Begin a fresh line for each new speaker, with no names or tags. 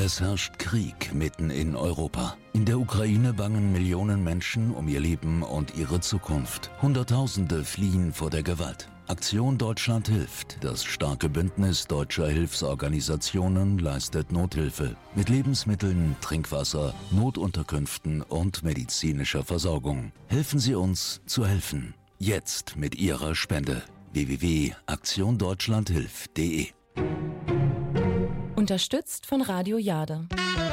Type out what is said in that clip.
Es herrscht Krieg mitten in Europa. In der Ukraine bangen Millionen Menschen um ihr Leben und ihre Zukunft. Hunderttausende fliehen vor der Gewalt. Aktion Deutschland hilft. Das starke Bündnis deutscher Hilfsorganisationen leistet Nothilfe mit Lebensmitteln, Trinkwasser, Notunterkünften und medizinischer Versorgung. Helfen Sie uns zu helfen. Jetzt mit Ihrer Spende. www.aktiondeutschlandhilft.de.
Unterstützt von Radio Jade.